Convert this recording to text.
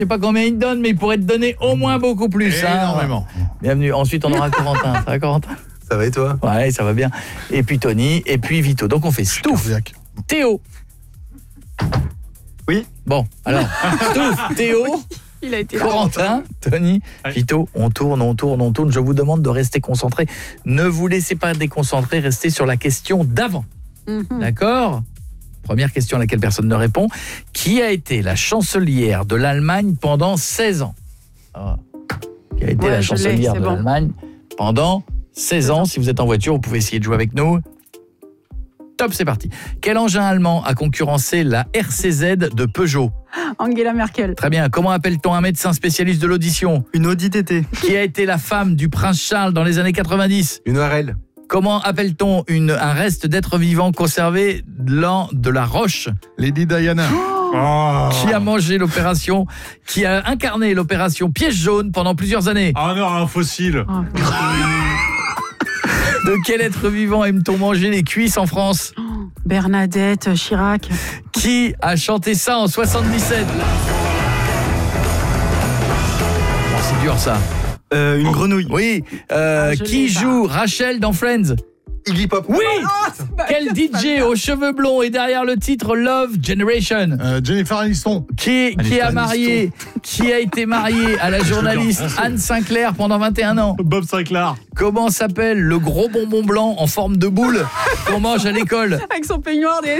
sais pas combien il te donne, mais il pourrait te donner au moins beaucoup plus. Énormément. Bienvenue. Ensuite, on aura Corentin. Ça va, Corentin? Ça va et toi? Ouais, ça va bien. Et puis Tony, et puis Vito. Donc on fait Stouff, Théo. Oui. Bon, alors, Stouff, Théo, Il a été là. Corentin, Tony, Vito, on tourne. Je vous demande de rester concentré. Ne vous laissez pas déconcentrer, restez sur la question d'avant. D'accord? Première question à laquelle personne ne répond. Qui a été la chancelière de l'Allemagne pendant 16 ans? Qui a été la chancelière de l'Allemagne pendant 16 ans? Si vous êtes en voiture, vous pouvez essayer de jouer avec nous. Top, c'est parti. Quel engin allemand a concurrencé la RCZ de Peugeot? Angela Merkel. Très bien. Comment appelle-t-on un médecin spécialiste de l'audition? Une Audi TT. Qui a été la femme du prince Charles dans les années 90? Une ORL. Comment appelle-t-on un reste d'être vivant conservé lent de la roche? Lady Diana. Qui a incarné l'opération Piège jaune pendant plusieurs années? Ah non, un fossile. De quel être vivant aime-t-on manger les cuisses en France? Bernadette, Chirac. Qui a chanté ça en 77? Bon, c'est dur ça. Une grenouille. Oui. Qui joue Rachel dans Friends? Iggy Pop. Oui. Quel DJ aux cheveux blonds est derrière le titre Love Generation? Jennifer Aniston. Qui a été marié à la journaliste Anne Sinclair pendant 21 ans? Bob Sinclair. Comment s'appelle le gros bonbon blanc en forme de boule qu'on mange à l'école? Avec son peignoir des